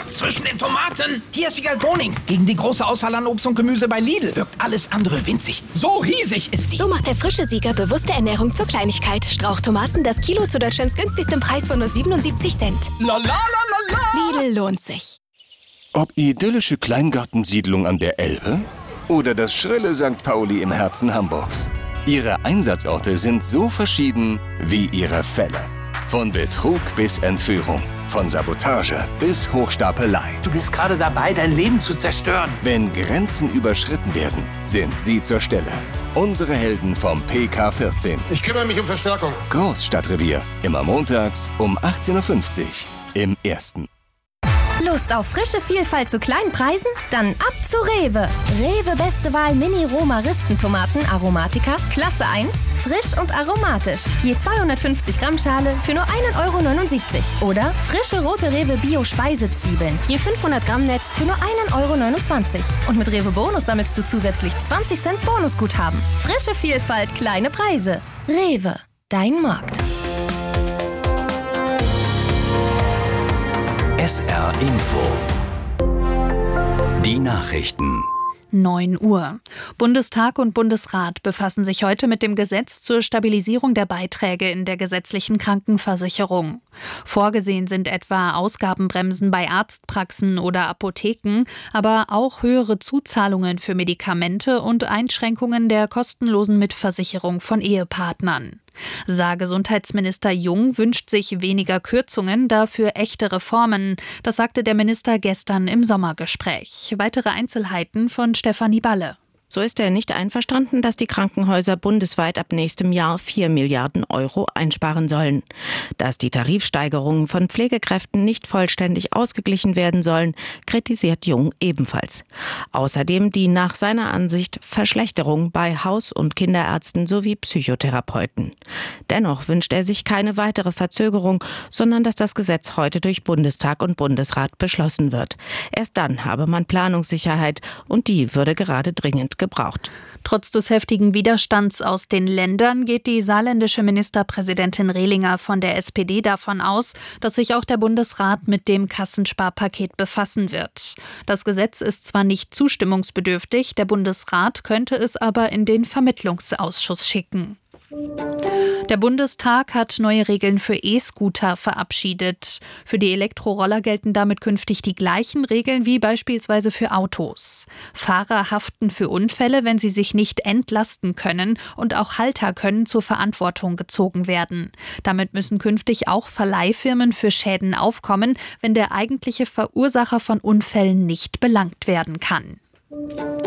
zwischen den Tomaten. Hier ist Vigal Boning. Gegen die große Auswahl an Obst und Gemüse bei Lidl wirkt alles andere winzig. So riesig ist die. So macht der frische Sieger bewusste Ernährung zur Kleinigkeit. Strauchtomaten, das Kilo zu Deutschlands günstigstem Preis von nur 77 Cent. La la la la la. Lidl lohnt sich. Ob idyllische Kleingartensiedlung an der Elbe oder das schrille St. Pauli im Herzen Hamburgs. Ihre Einsatzorte sind so verschieden wie ihre Fälle. Von Betrug bis Entführung, von Sabotage bis Hochstapelei. Du bist gerade dabei, dein Leben zu zerstören. Wenn Grenzen überschritten werden, sind sie zur Stelle. Unsere Helden vom PK14. Ich kümmere mich um Verstärkung. Großstadtrevier, immer montags um 18:50 Uhr im Ersten. Lust auf frische Vielfalt zu kleinen Preisen? Dann ab zu Rewe. Rewe Beste Wahl Mini-Roma-Ristentomaten Aromatica, Klasse 1, frisch und aromatisch. Je 250 Gramm Schale für nur 1,79 €. Oder frische rote Rewe Bio-Speisezwiebeln, je 500 Gramm Netz für nur 1,29 €. Und mit Rewe Bonus sammelst du zusätzlich 20 Cent Bonusguthaben. Frische Vielfalt, kleine Preise. Rewe, dein Markt. SR Info. Die Nachrichten. 9 Uhr. Bundestag und Bundesrat befassen sich heute mit dem Gesetz zur Stabilisierung der Beiträge in der gesetzlichen Krankenversicherung. Vorgesehen sind etwa Ausgabenbremsen bei Arztpraxen oder Apotheken, aber auch höhere Zuzahlungen für Medikamente und Einschränkungen der kostenlosen Mitversicherung von Ehepartnern. Gesundheitsminister Jung wünscht sich weniger Kürzungen, dafür echte Reformen. Das sagte der Minister gestern im Sommergespräch. Weitere Einzelheiten von Stefanie Balle. So ist er nicht einverstanden, dass die Krankenhäuser bundesweit ab nächstem Jahr 4 Milliarden € einsparen sollen. Dass die Tarifsteigerungen von Pflegekräften nicht vollständig ausgeglichen werden sollen, kritisiert Jung ebenfalls. Außerdem die nach seiner Ansicht Verschlechterung bei Haus- und Kinderärzten sowie Psychotherapeuten. Dennoch wünscht er sich keine weitere Verzögerung, sondern dass das Gesetz heute durch Bundestag und Bundesrat beschlossen wird. Erst dann habe man Planungssicherheit und die würde gerade dringend gebraucht. Trotz des heftigen Widerstands aus den Ländern geht die saarländische Ministerpräsidentin Rehlinger von der SPD davon aus, dass sich auch der Bundesrat mit dem Kassensparpaket befassen wird. Das Gesetz ist zwar nicht zustimmungsbedürftig, der Bundesrat könnte es aber in den Vermittlungsausschuss schicken. Der Bundestag hat neue Regeln für E-Scooter verabschiedet. Für die Elektroroller gelten damit künftig die gleichen Regeln wie beispielsweise für Autos. Fahrer haften für Unfälle, wenn sie sich nicht entlasten können, und auch Halter können zur Verantwortung gezogen werden. Damit müssen künftig auch Verleihfirmen für Schäden aufkommen, wenn der eigentliche Verursacher von Unfällen nicht belangt werden kann.